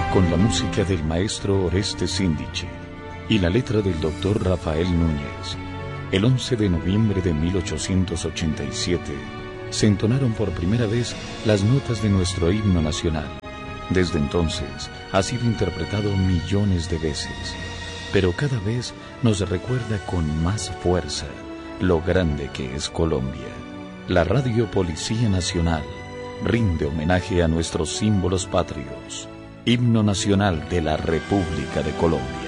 con la música del maestro Orestes Síndice y la letra del doctor Rafael Núñez. El 11 de noviembre de 1887 se entonaron por primera vez las notas de nuestro himno nacional. Desde entonces ha sido interpretado millones de veces, pero cada vez nos recuerda con más fuerza lo grande que es Colombia. La Radio Policía Nacional rinde homenaje a nuestros símbolos patrios. Himno Nacional de la República de Colombia.